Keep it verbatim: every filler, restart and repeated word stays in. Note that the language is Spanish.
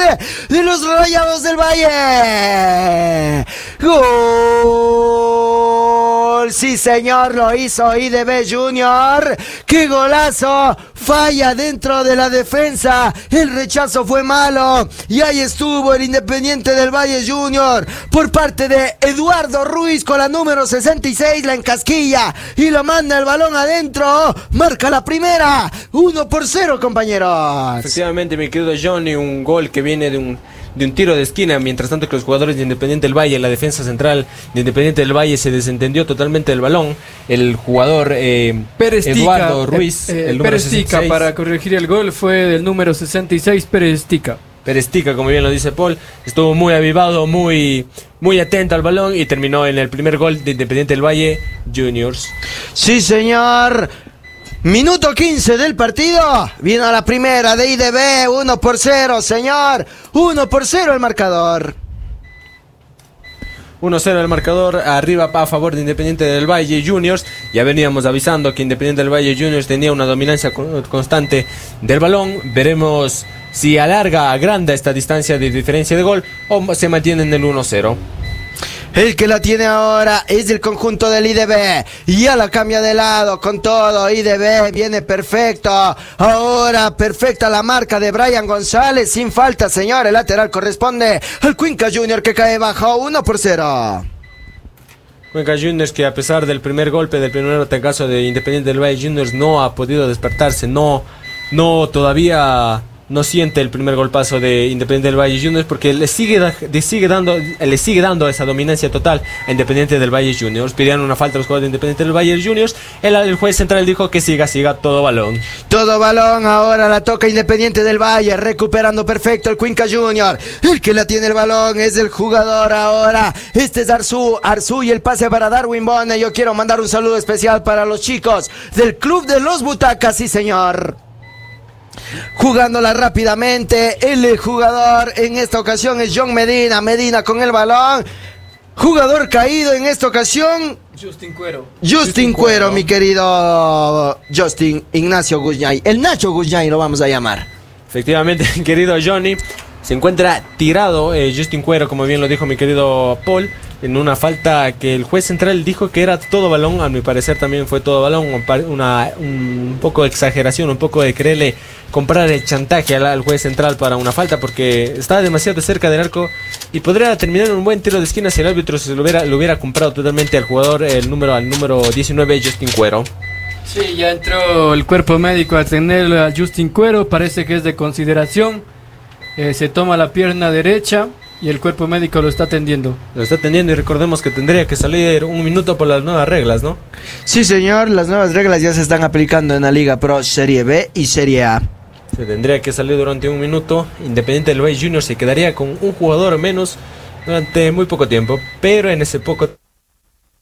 de los Rayados del Valle. ¡Gol! Sí, señor, lo hizo I D B Junior. ¡Qué golazo! Falla dentro de la defensa. El rechazo fue malo. Y ahí estuvo el Independiente del Valle Junior por parte de Eduardo Ruiz con la número sesenta y seis. La encasquilla y lo manda el balón adentro. Marca la primera. uno por cero, compañeros. Efectivamente, mi querido Johnny, un gol que viene de un, de un tiro de esquina. Mientras tanto que los jugadores de Independiente del Valle, la defensa central de Independiente del Valle se desentendió totalmente del balón. El jugador eh, Eduardo Ruiz, eh, eh, el número Pérez sesenta y seis. Tica, para corregir el gol, fue del número sesenta y seis, Pérez Tica. Pérez Tica, como bien lo dice Paul, estuvo muy avivado, muy, muy atento al balón y terminó en el primer gol de Independiente del Valle Juniors. Sí, señor. Minuto quince del partido. Vino la primera de I D B. uno por cero, señor. uno por cero el marcador. uno cero el marcador, arriba a favor de Independiente del Valle Juniors. Ya veníamos avisando que Independiente del Valle Juniors tenía una dominancia constante del balón. Veremos si alarga, agranda esta distancia de diferencia de gol o se mantiene en el uno cero. El que la tiene ahora es el conjunto del I D B. Ya la cambia de lado con todo. I D B viene perfecto. Ahora perfecta la marca de Brian González. Sin falta, señor. El lateral corresponde al Cuenca Junior que cae bajo uno por cero. Cuenca Juniors, que a pesar del primer golpe, del primer atacazo de Independiente del Valle Juniors, no ha podido despertarse. No, no todavía... No siente el primer golpazo de Independiente del Valle Juniors porque le sigue, le sigue dando le sigue dando esa dominancia total a Independiente del Valle Juniors. Pidieron una falta a los jugadores de Independiente del Valle Juniors. El, el juez central dijo que siga, siga todo balón. Todo balón, ahora la toca Independiente del Valle, recuperando perfecto el Cuenca Junior. El que la tiene el balón es el jugador ahora. Este es Arzú, Arzú y el pase para Darwin Bone. Yo quiero mandar un saludo especial para los chicos del Club de los Butacas, sí señor. Jugándola rápidamente, el jugador en esta ocasión es John Medina. Medina con el balón. Jugador caído en esta ocasión. Justin Cuero. Justin, Justin Cuero, Cuero, mi querido Justin Ignacio Guzmán. El Nacho Guzmán lo vamos a llamar. Efectivamente, querido Johnny, se encuentra tirado eh, Justin Cuero, como bien lo dijo mi querido Paul, en una falta que el juez central dijo que era todo balón. A mi parecer también fue todo balón, una, un poco de exageración, un poco de quererle comprar el chantaje al, al juez central para una falta, porque estaba demasiado cerca del arco y podría terminar en un buen tiro de esquina si el árbitro se lo hubiera, lo hubiera comprado totalmente al jugador, el número, al número diecinueve, Justin Cuero. Sí, ya entró el cuerpo médico a atender a Justin Cuero, parece que es de consideración. Eh, se toma la pierna derecha y el cuerpo médico lo está atendiendo. Lo está atendiendo y recordemos que tendría que salir un minuto por las nuevas reglas, ¿no? Sí, señor, las nuevas reglas ya se están aplicando en la Liga Pro Serie B y Serie A. Se tendría que salir durante un minuto. Independiente del Valle Juniors se quedaría con un jugador menos durante muy poco tiempo, pero en ese poco